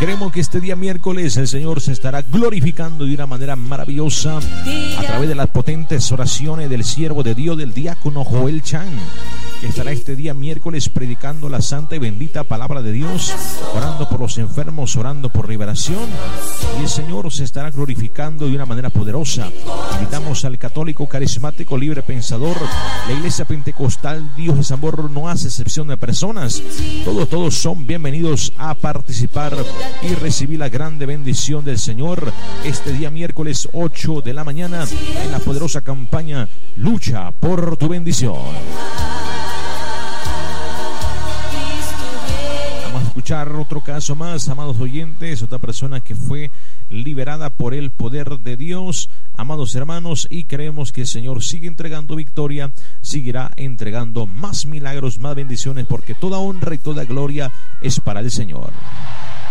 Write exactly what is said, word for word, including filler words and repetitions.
Creemos que este día miércoles el Señor se estará glorificando de una manera maravillosa a través de las potentes oraciones del siervo de Dios, del diácono Joel Chan, que estará este día miércoles predicando la santa y bendita palabra de Dios, orando por los enfermos, orando por liberación, y el Señor se estará glorificando de una manera poderosa. Invitamos al católico carismático libre pensador, la iglesia pentecostal Dios es Amor, no hace excepción de personas. Todos, todos son bienvenidos a participar y recibir la grande bendición del Señor este día miércoles ocho de la mañana en la poderosa campaña Lucha por tu bendición. Vamos a escuchar otro caso más, amados oyentes, otra persona que fue liberada por el poder de Dios, amados hermanos, y creemos que el Señor sigue entregando victoria, seguirá entregando más milagros, más bendiciones, porque toda honra y toda gloria es para el Señor.